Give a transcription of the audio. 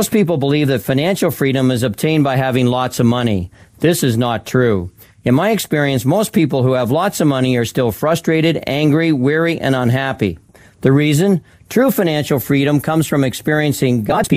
Most people believe that financial freedom is obtained by having lots of money. This is not true. In my experience, most people who have lots of money are still frustrated, angry, weary, and unhappy. The reason? True financial freedom comes from experiencing God's peace